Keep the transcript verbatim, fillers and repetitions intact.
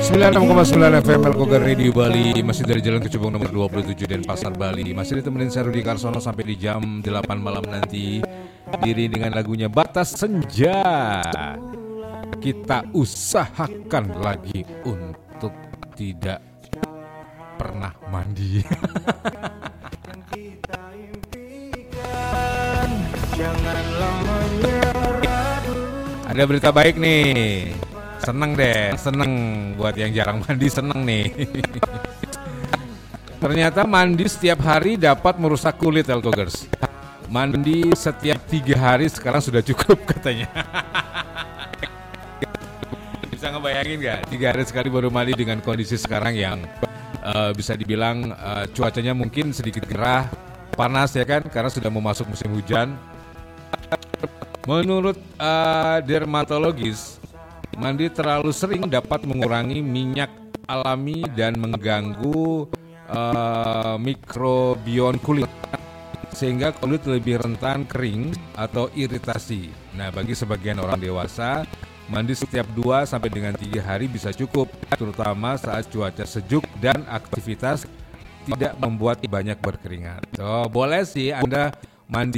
sembilan puluh enam koma sembilan F M Melkogar Radio Bali. Masih dari Jalan Kecubung nomor dua puluh tujuh Denpasar Bali. Masih ditemenin saya Rudi Karsono sampai di jam delapan malam nanti. Diri dengan lagunya Batas Senja. Kita usahakan lagi untuk tidak pernah mandi. Ada berita baik nih. Seneng deh, seneng buat yang jarang mandi, seneng nih. Ternyata mandi setiap hari dapat merusak kulit, Elkogers. Mandi setiap tiga hari sekarang sudah cukup katanya. Bisa ngebayangin gak? Tiga hari sekali baru mandi dengan kondisi sekarang yang uh, bisa dibilang uh, cuacanya mungkin sedikit gerah, panas ya kan, karena sudah mau masuk musim hujan. Menurut uh, dermatologis, mandi terlalu sering dapat mengurangi minyak alami dan mengganggu uh, mikrobiom kulit, sehingga kulit lebih rentan kering atau iritasi. Nah, bagi sebagian orang dewasa, mandi setiap dua sampai dengan tiga hari bisa cukup, terutama saat cuaca sejuk dan aktivitas tidak membuat banyak berkeringat. So, boleh sih Anda mandi